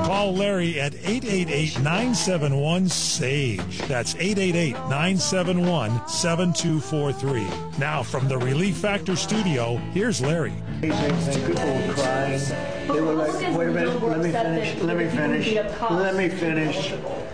Call Larry at 888-971-SAGE. That's 888-971-7243. Now, from the Relief Factor studio, here's Larry. People were crying. They were like, wait a minute, let me finish.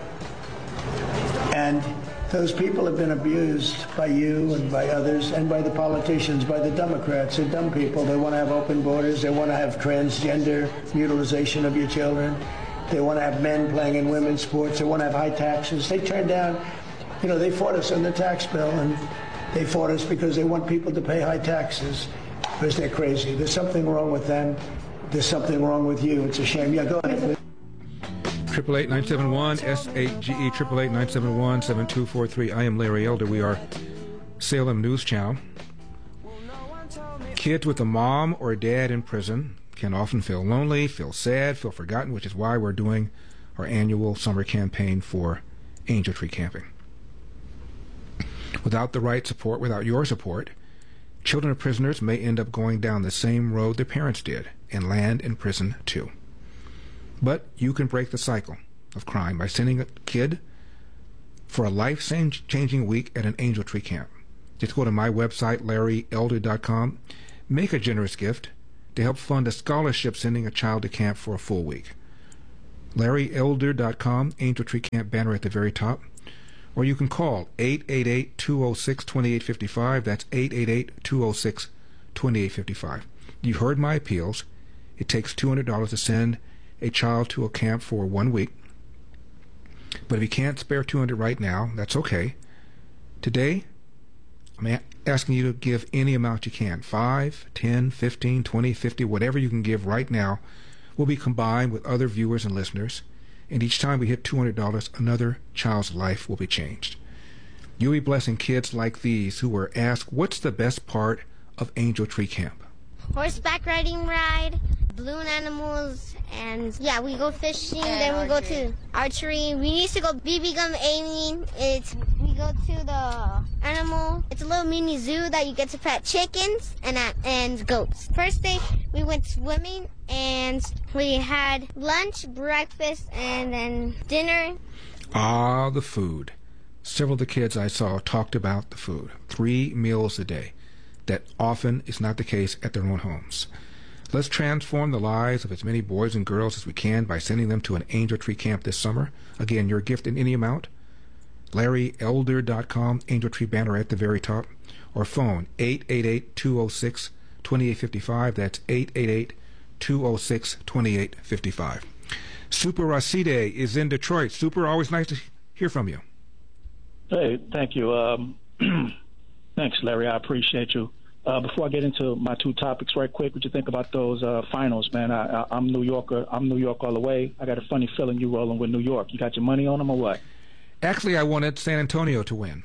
And those people have been abused by you and by others and by the politicians, by the Democrats. They're dumb people. They want to have open borders. They want to have transgender mutilization of your children. They want to have men playing in women's sports. They want to have high taxes. They turned down, they fought us on the tax bill, and they fought us because they want people to pay high taxes because they're crazy. There's something wrong with them. There's something wrong with you. It's a shame. Yeah, go ahead. 888-971-SAGE, 888-971-7243. I am Larry Elder. We are Salem News Channel. Kids with a mom or a dad in prison can often feel lonely, feel sad, feel forgotten, which is why we're doing our annual summer campaign for Angel Tree Camping. Without the right support, without your support, children of prisoners may end up going down the same road their parents did and land in prison too. But you can break the cycle of crime by sending a kid for a life-changing week at an Angel Tree Camp. Just go to my website, LarryElder.com. Make a generous gift to help fund a scholarship sending a child to camp for a full week. LarryElder.com, Angel Tree Camp banner at the very top. Or you can call 888-206-2855. That's 888-206-2855. You heard my appeals. It takes $200 to send a child to a camp for 1 week. But if you can't spare $200 right now, that's okay. Today, I'm asking you to give any amount you can. 5, 10, 15, 20, 50, whatever you can give right now will be combined with other viewers and listeners. And each time we hit $200, another child's life will be changed. You'll be blessing kids like these who were asked, what's the best part of Angel Tree Camp? Horseback riding ride, balloon animals, and yeah, we go fishing, then we go to archery. We used to go BB gun aiming. We go to the animal. It's a little mini zoo that you get to pet chickens and goats. First day, we went swimming, and we had lunch, breakfast, and then dinner. Ah, the food. Several of the kids I saw talked about the food. 3 meals a day. That often is not the case at their own homes. Let's transform the lives of as many boys and girls as we can by sending them to an Angel Tree Camp this summer. Again, your gift in any amount. LarryElder.com, Angel Tree banner at the very top. Or phone 888-206-2855. That's 888-206-2855. Super Raside is in Detroit. Super, always nice to hear from you. Hey, thank you. Thanks, Larry. I appreciate you. Before I get into my 2 topics right quick, what you think about those finals, man? I'm New Yorker. I'm New York all the way. I got a funny feeling you rolling with New York. You got your money on them or what? Actually, I wanted San Antonio to win.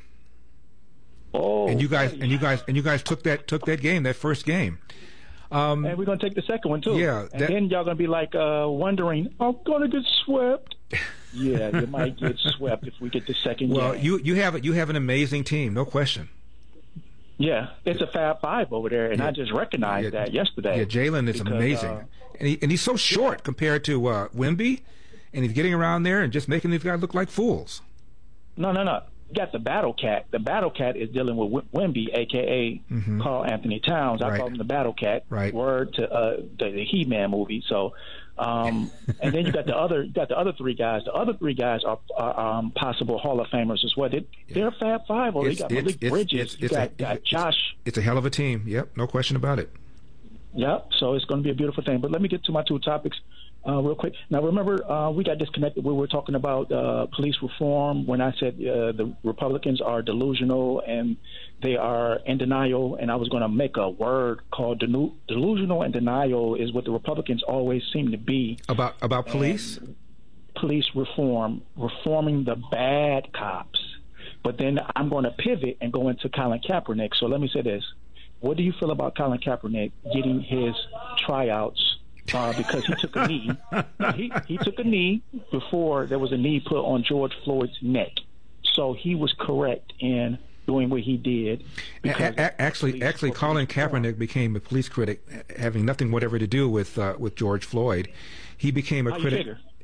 Oh, and you guys took that game, that first game. And we're gonna take the second one too. Yeah, and then y'all gonna be like wondering, I'm gonna get swept. Yeah, you might get swept if we get the second game. Well, you have an amazing team, no question. Yeah, it's a Fab Five over there, and I just recognized that yesterday. Yeah, Jalen is amazing, and he's so short compared to Wemby, and he's getting around there and just making these guys look like fools. No. You got the Battle Cat. The Battle Cat is dealing with Wemby, a.k.a. Karl Anthony Towns. I call him the Battle Cat. Right. Word to the He-Man movie. So, and then you got the other 3 guys. The other 3 guys are possible Hall of Famers as well. They're Fab Five. Or you got Malik Bridges. You got Josh. It's a hell of a team. Yep, no question about it. Yep. So it's going to be a beautiful thing. But let me get to my 2 topics. Real quick. Now, remember, we got disconnected. We were talking about police reform when I said the Republicans are delusional and they are in denial. And I was going to make a word called delusional and denial is what the Republicans always seem to be. About police? Police reform, reforming the bad cops. But then I'm going to pivot and go into Colin Kaepernick. So let me say this. What do you feel about Colin Kaepernick getting his tryouts? Because he took a knee. He took a knee before there was a knee put on George Floyd's neck. So he was correct in doing what he did. Actually, Colin Kaepernick became a police critic, having nothing whatever to do with George Floyd. He became a critic.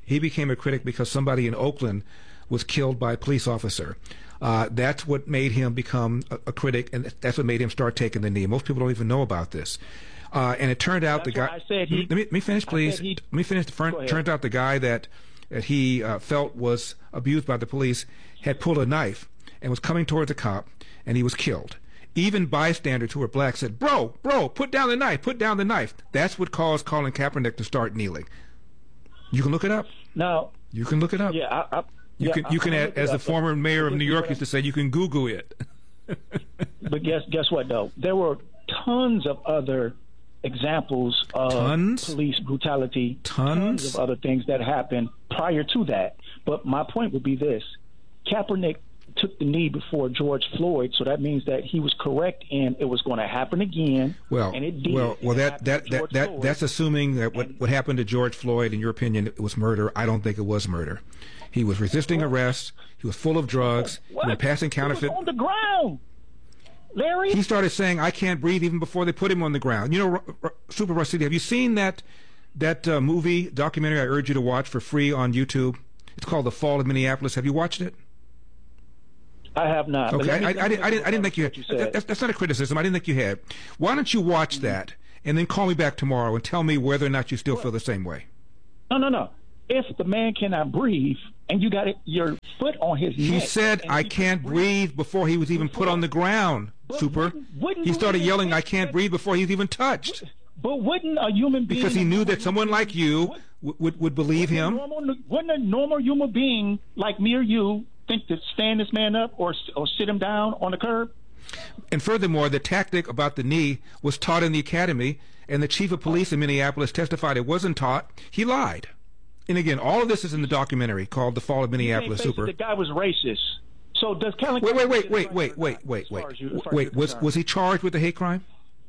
He became a critic because somebody in Oakland was killed by a police officer. That's what made him become a critic, and that's what made him start taking the knee. Most people don't even know about this. And it turned out the guy. Let me finish, please. Let me finish. Turns out the guy that he felt was abused by the police had pulled a knife and was coming towards the cop, and he was killed. Even bystanders who were black said, "Bro, put down the knife. Put down the knife." That's what caused Colin Kaepernick to start kneeling. You can look it up. No. You can look it up. Yeah, you can, as the former mayor of New York used to say, you can Google it. But guess what, though? There were tons of other examples of police brutality, tons of other things that happened prior to that. But my point would be this. Kaepernick took the knee before George Floyd, so that means that he was correct and it was going to happen again. Well, and it did. Well, that's assuming that what happened to George Floyd, in your opinion, it was murder. I don't think it was murder. He was resisting arrest. He was full of drugs. He was passing counterfeit. He was on the ground, Larry. He started saying, "I can't breathe," even before they put him on the ground. You know, Super Rashidi, have you seen that movie documentary I urge you to watch for free on YouTube? It's called The Fall of Minneapolis. Have you watched it? I have not. Okay, I didn't think you had. That's not a criticism. I didn't think you had. Why don't you watch that and then call me back tomorrow and tell me whether or not you still feel the same way? No. If the man cannot breathe and you got your foot on his neck. He said, "I can't breathe," before he was even put on the ground, Super. He started yelling, "I can't breathe," before he was even touched. But wouldn't a human being... Because he knew that someone like you would believe him. Wouldn't a normal human being like me or you think to stand this man up or sit him down on the curb? And furthermore, the tactic about the knee was taught in the academy, and the chief of police in Minneapolis testified it wasn't taught. He lied. And again, all of this is in the documentary called The Fall of Minneapolis, Super. The guy was racist. So does Colin... Wait. Was he charged with a hate crime?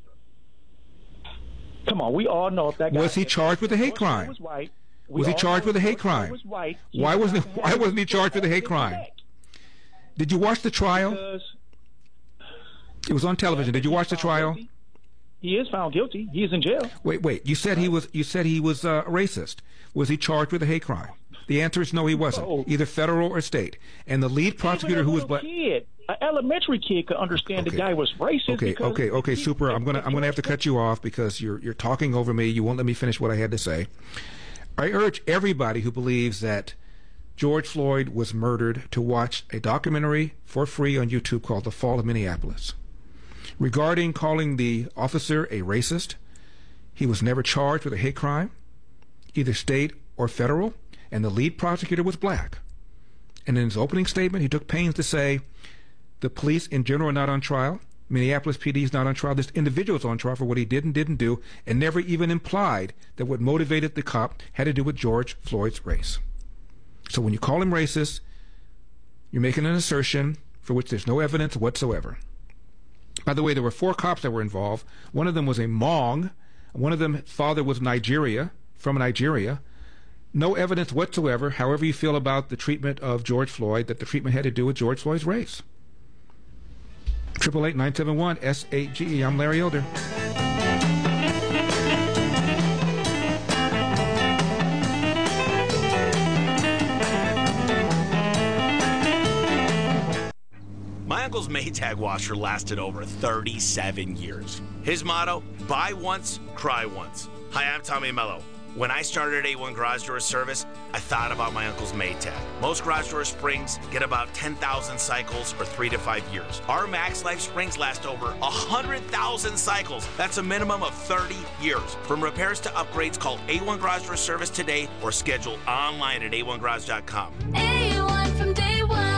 Come on, we all know if that guy... Was he charged with a hate crime? Was he charged with a hate crime? Why wasn't he charged with a hate crime? Did you watch the trial? It was on television. Did you watch the trial? He is found guilty. He is in jail. Wait. You said he was a racist. Was he charged with a hate crime? The answer is no, he wasn't, either federal or state. And the lead prosecutor, who was black, an elementary kid, could understand the guy was racist. Okay, Super. I'm gonna have to cut you off because you're talking over me. You won't let me finish what I had to say. I urge everybody who believes that George Floyd was murdered to watch a documentary for free on YouTube called The Fall of Minneapolis. Regarding calling the officer a racist, he was never charged with a hate crime, either state or federal, and the lead prosecutor was black. And in his opening statement, he took pains to say the police in general are not on trial, Minneapolis PD is not on trial, this individual is on trial for what he did and didn't do, and never even implied that what motivated the cop had to do with George Floyd's race. So when you call him racist, you're making an assertion for which there's no evidence whatsoever. By the way, there were 4 cops that were involved. One of them was a Hmong. One of them, father was from Nigeria. No evidence whatsoever, however you feel about the treatment of George Floyd, that the treatment had to do with George Floyd's race. 888-971-SAGE. I'm Larry Elder. My uncle's Maytag washer lasted over 37 years. His motto, buy once, cry once. Hi, I'm Tommy Mello. When I started A1 Garage Door Service, I thought about my uncle's Maytag. Most garage door springs get about 10,000 cycles for 3 to 5 years. Our Max Life springs last over 100,000 cycles. That's a minimum of 30 years. From repairs to upgrades, call A1 Garage Door Service today or schedule online at a1garage.com. A1 from day one.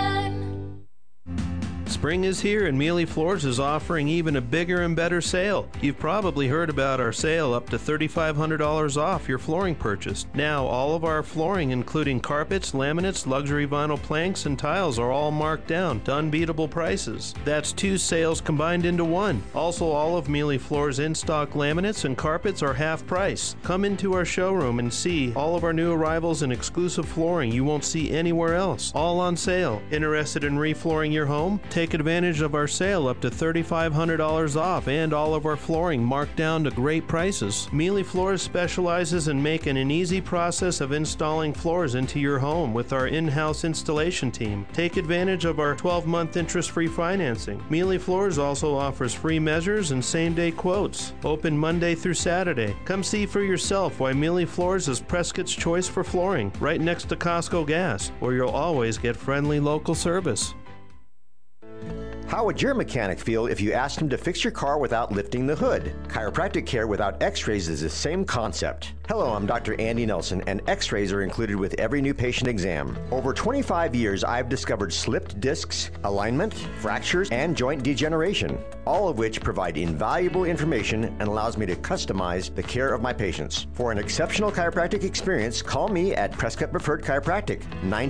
Spring is here and Mealy Floors is offering even a bigger and better sale. You've probably heard about our sale up to $3,500 off your flooring purchase. Now, all of our flooring, including carpets, laminates, luxury vinyl planks, and tiles, are all marked down to unbeatable prices. That's 2 sales combined into one. Also, all of Mealy Floors' in-stock laminates and carpets are half price. Come into our showroom and see all of our new arrivals and exclusive flooring you won't see anywhere else. All on sale. Interested in reflooring your home? Take take advantage of our sale up to $3,500 off and all of our flooring marked down to great prices. Mealy Floors specializes in making an easy process of installing floors into your home with our in-house installation team. Take advantage of our 12-month interest-free financing. Mealy Floors also offers free measures and same-day quotes. Open Monday through Saturday. Come see for yourself why Mealy Floors is Prescott's choice for flooring, right next to Costco Gas, where you'll always get friendly local service. How would your mechanic feel if you asked him to fix your car without lifting the hood? Chiropractic care without x-rays is the same concept. Hello, I'm Dr. Andy Nelson, and x-rays are included with every new patient exam. Over 25 years, I've discovered slipped discs, alignment, fractures, and joint degeneration, all of which provide invaluable information and allows me to customize the care of my patients. For an exceptional chiropractic experience, call me at Prescott Preferred Chiropractic,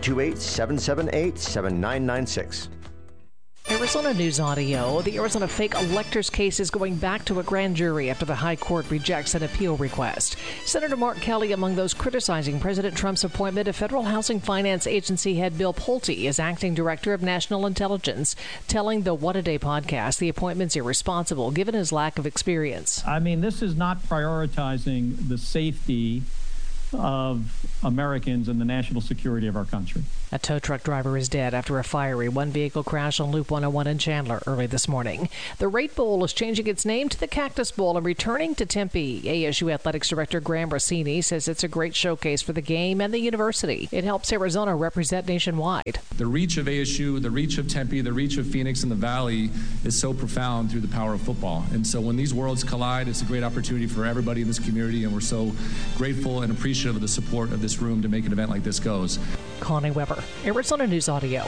928-778-7996. Arizona News Audio. The Arizona fake electors case is going back to a grand jury after the high court rejects an appeal request. Senator Mark Kelly among those criticizing President Trump's appointment of Federal Housing Finance Agency head Bill Pulte as acting director of national intelligence, telling the What a Day podcast the appointment's irresponsible given his lack of experience. I mean, this is not prioritizing the safety of Americans and the national security of our country. A tow truck driver is dead after a fiery one-vehicle crash on Loop 101 in Chandler early this morning. The Rate Bowl is changing its name to the Cactus Bowl and returning to Tempe. ASU Athletics Director Graham Rossini says it's a great showcase for the game and the university. It helps Arizona represent nationwide. The reach of ASU, the reach of Tempe, the reach of Phoenix and the Valley is so profound through the power of football. And so when these worlds collide, it's a great opportunity for everybody in this community, and we're so grateful and appreciative of the support of this room to make an event like this goes. Connie Weber, Arizona News Audio.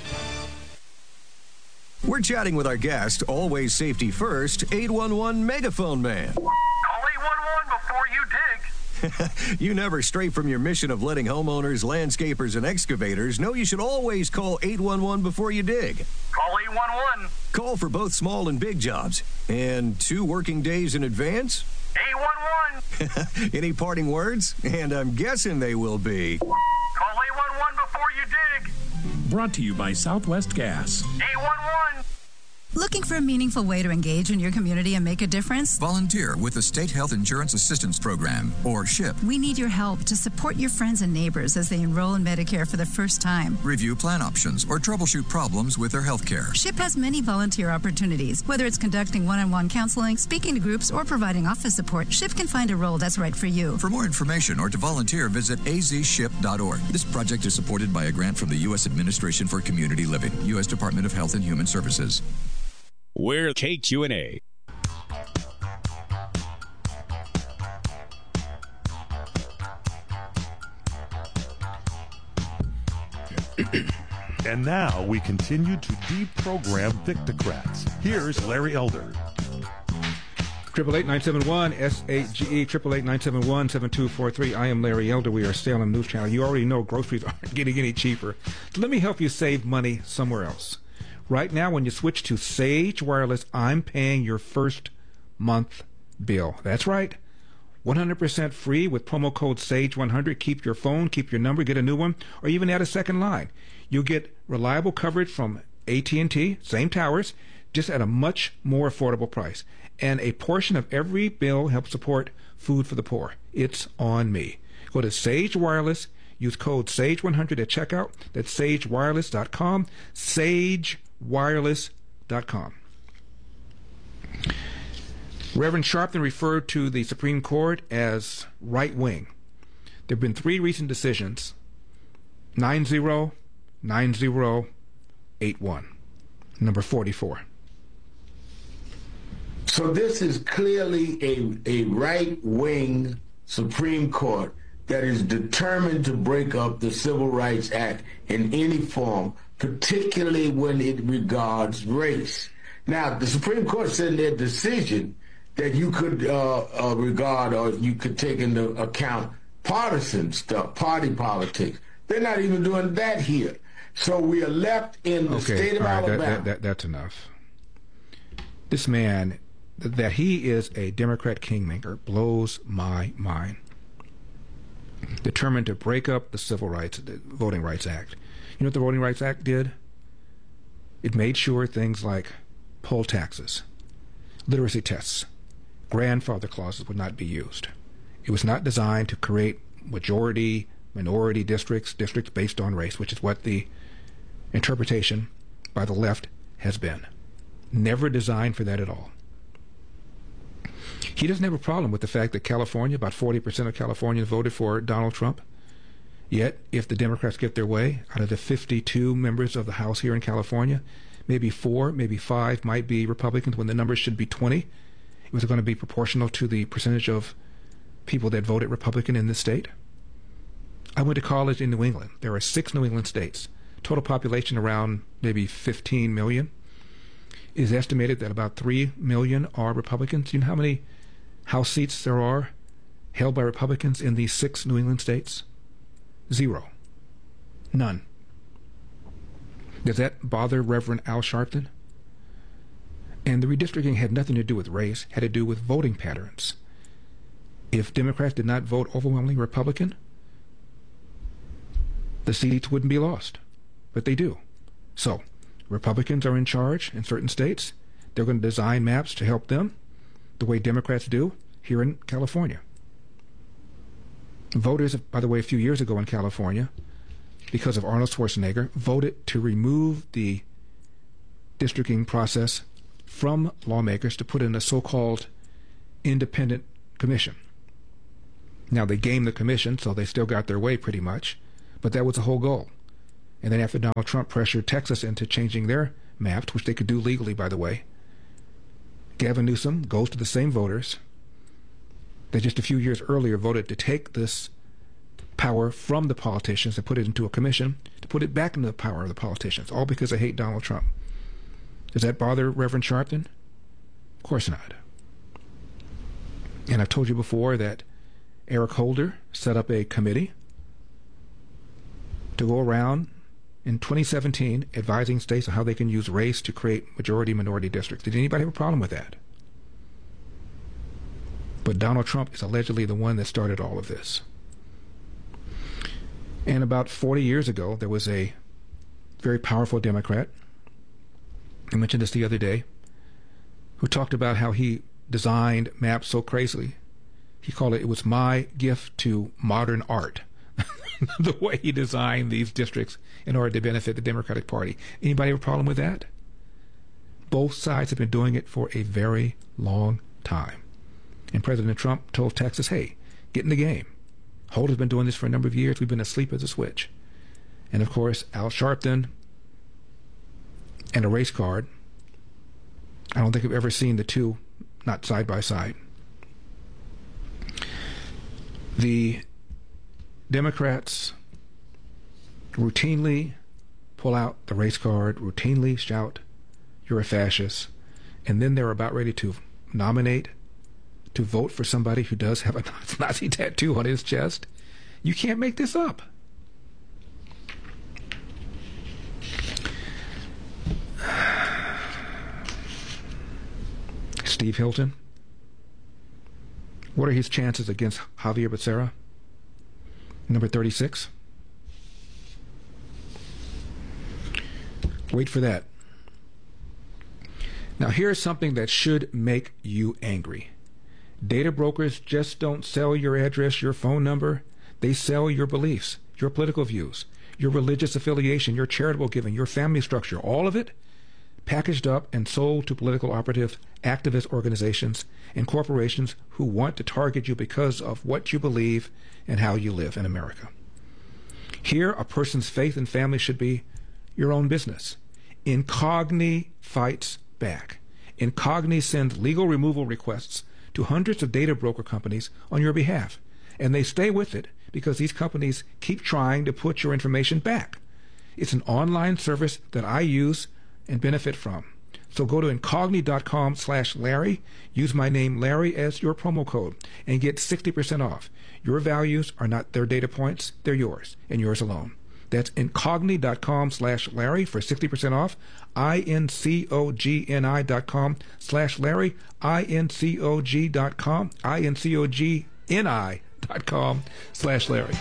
We're chatting with our guest, always safety first, 811 Megaphone Man. Call 811 before you dig. You never stray from your mission of letting homeowners, landscapers, and excavators know you should always call 811 before you dig. Call 811. Call for both small and big jobs. And 2 working days in advance? 811. Any parting words? And I'm guessing they will be. Call 811 before you dig. Brought to you by Southwest Gas. 811. Looking for a meaningful way to engage in your community and make a difference? Volunteer with the State Health Insurance Assistance Program, or SHIP. We need your help to support your friends and neighbors as they enroll in Medicare for the first time. Review plan options or troubleshoot problems with their health care. SHIP has many volunteer opportunities. Whether it's conducting one-on-one counseling, speaking to groups, or providing office support, SHIP can find a role that's right for you. For more information or to volunteer, visit azship.org. This project is supported by a grant from the U.S. Administration for Community Living, U.S. Department of Health and Human Services. We're KQNA. And now we continue to deprogram Victocrats. Here's Larry Elder. 888-971-SAGE, 888-971-7243. I am Larry Elder. We are Salem News Channel. You already know groceries aren't getting any cheaper. So let me help you save money somewhere else. Right now, when you switch to Sage Wireless, I'm paying your first month bill. That's right. 100% free with promo code SAGE100. Keep your phone, keep your number, get a new one, or even add a second line. You'll get reliable coverage from AT&T, same towers, just at a much more affordable price. And a portion of every bill helps support food for the poor. It's on me. Go to Sage Wireless. Use code SAGE100 at checkout. That's sagewireless.com. sagewireless.com. Reverend Sharpton referred to the Supreme Court as right-wing. There have been 3 recent decisions, 9-0, 9-0, 8-1. Number 44. So this is clearly a right-wing Supreme Court that is determined to break up the Civil Rights Act in any form, particularly when it regards race. Now, the Supreme Court said in their decision that you could regard or you could take into account partisan stuff, party politics. They're not even doing that here. So we are left in the state of Alabama. That's enough. This man, that he is a Democrat kingmaker, blows my mind. Determined to break up the Voting Rights Act. You know what the Voting Rights Act did? It made sure things like poll taxes, literacy tests, grandfather clauses would not be used. It was not designed to create majority, minority districts based on race, which is what the interpretation by the left has been. Never designed for that at all. He doesn't have a problem with the fact that California, about 40% of Californians voted for Donald Trump. Yet, if the Democrats get their way, out of the 52 members of the House here in California, maybe 4, maybe 5 might be Republicans when the numbers should be 20. It was going to be proportional to the percentage of people that voted Republican in this state. I went to college in New England. There are 6 New England states. Total population around maybe 15 million. It is estimated that about 3 million are Republicans. You know how many House seats there are held by Republicans in these 6 New England states? 0. None. Does that bother Reverend Al Sharpton? And the redistricting had nothing to do with race, had to do with voting patterns. If Democrats did not vote overwhelmingly Republican, the seats wouldn't be lost. But they do. So, Republicans are in charge in certain states. They're going to design maps to help them, the way Democrats do here in California. Voters, by the way, a few years ago in California, because of Arnold Schwarzenegger, voted to remove the districting process from lawmakers to put in a so-called independent commission. Now, they gamed the commission, so they still got their way pretty much, but that was the whole goal. And then after Donald Trump pressured Texas into changing their maps, which they could do legally, by the way, Gavin Newsom goes to the same voters that just a few years earlier voted to take this power from the politicians and put it into a commission, to put it back into the power of the politicians, all because they hate Donald Trump. Does that bother Reverend Sharpton? Of course not. And I've told you before that Eric Holder set up a committee to go around in 2017 advising states on how they can use race to create majority-minority districts. Did anybody have a problem with that? But Donald Trump is allegedly the one that started all of this. And about 40 years ago, there was a very powerful Democrat, I mentioned this the other day, who talked about how he designed maps so crazily. He called it was my gift to modern art. The way he designed these districts in order to benefit the Democratic Party. Anybody have a problem with that? Both sides have been doing it for a very long time. And President Trump told Texas, hey, get in the game. Holder's been doing this for a number of years. We've been asleep as a switch. And, of course, Al Sharpton and a race card. I don't think I've ever seen the two not side by side. The Democrats routinely pull out the race card, routinely shout, you're a fascist, and then they're about ready to nominate, to vote for somebody who does have a Nazi tattoo on his chest. You can't make this up. Steve Hilton. What are his chances against Javier Becerra? Number 36. Wait for that. Now here's something that should make you angry. Data brokers just don't sell your address, your phone number. They sell your beliefs, your political views, your religious affiliation, your charitable giving, your family structure, all of it packaged up and sold to political operatives, activist organizations, and corporations who want to target you because of what you believe and how you live in America. Here, a person's faith and family should be your own business. Incogni fights back. Incogni sends legal removal requests to hundreds of data broker companies on your behalf, and they stay with it because these companies keep trying to put your information back. It's an online service that I use and benefit from. So go to incogni.com/Larry, use my name Larry as your promo code, and get 60% off. Your values are not their data points, they're yours, and yours alone. That's incogni.com/Larry for 60% off, incogni.com/Larry, incogni.com/Larry.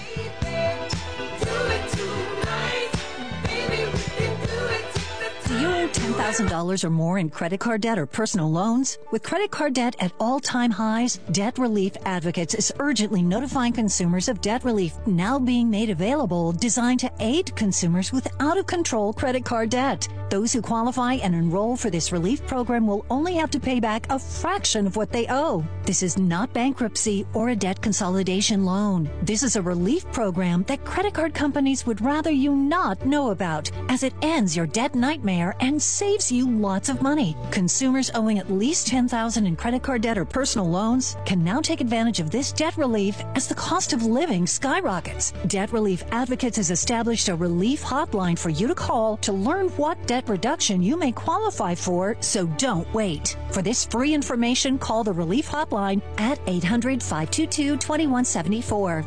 $10,000 or more in credit card debt or personal loans? With credit card debt at all-time highs, Debt Relief Advocates is urgently notifying consumers of debt relief now being made available, designed to aid consumers with out-of-control credit card debt. Those who qualify and enroll for this relief program will only have to pay back a fraction of what they owe. This is not bankruptcy or a debt consolidation loan. This is a relief program that credit card companies would rather you not know about, as it ends your debt nightmare and saves you lots of money. Consumers owing at least $10,000 in credit card debt or personal loans can now take advantage of this debt relief as the cost of living skyrockets. Debt Relief Advocates has established a relief hotline for you to call to learn what debt reduction you may qualify for, so don't wait. For this free information, call the Relief Hotline at 800-522-2174.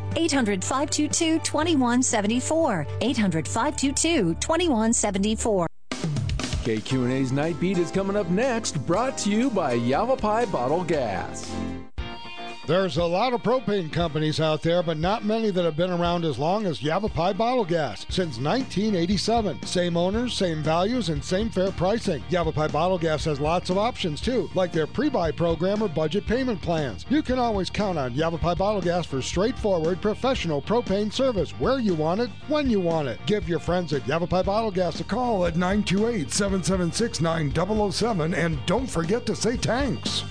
800-522-2174. 800-522-2174. KQNA's Night Beat is coming up next, brought to you by Yavapai Bottle Gas. There's a lot of propane companies out there, but not many that have been around as long as Yavapai Bottle Gas since 1987. Same owners, same values, and same fair pricing. Yavapai Bottle Gas has lots of options too, like their pre-buy program or budget payment plans. You can always count on Yavapai Bottle Gas for straightforward, professional propane service where you want it, when you want it. Give your friends at Yavapai Bottle Gas a call at 928-776-9007, and don't forget to say thanks.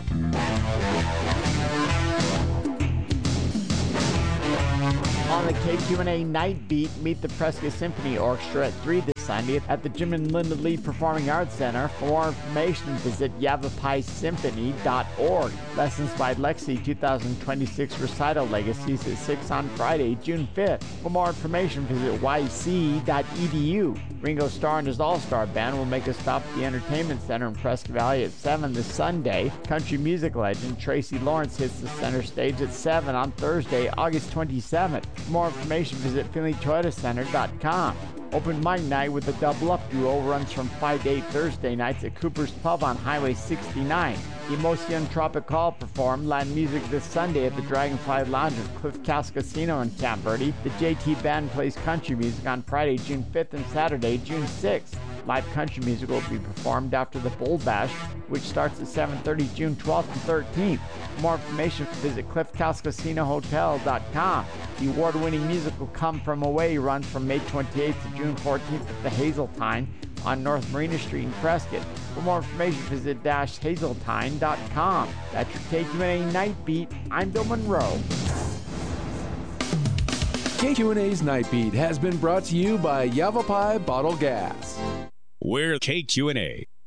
On the KQNA Night Beat, meet the Prescott Symphony Orchestra at 3 this Sunday at the Jim and Linda Lee Performing Arts Center. For more information, visit yavapaisymphony.org. Lessons by Lexi 2026 Recital Legacies at 6 on Friday, June 5th. For more information, visit yc.edu. Ringo Starr and his All-Star Band will make a stop at the Entertainment Center in Prescott Valley at 7 this Sunday. Country music legend Tracy Lawrence hits the center stage at 7 on Thursday, August 27th. For more information, visit FinleyToyotaCenter.com. Open mic night with the Double Up Duo runs from 5 to 8 Thursday nights at Cooper's Pub on Highway 69. Emotion Tropical perform Latin music this Sunday at the Dragonfly Lounge at Cliff House Casino in Camp Verde. The JT Band plays country music on Friday, June 5th and Saturday, June 6th. Live country music will be performed after the Bull Bash, which starts at 7:30 June 12th and 13th. For more information, visit CliffHouseCasinoHotel.com. The award-winning musical Come From Away runs from May 28th to June 14th at the Hazeltine on North Marina Street in Prescott. For more information, visit hazeltine.com. That's your KQNA Night Beat. I'm Bill Monroe. KQNA's Night Beat has been brought to you by Yavapai Bottle Gas. We're KQNA.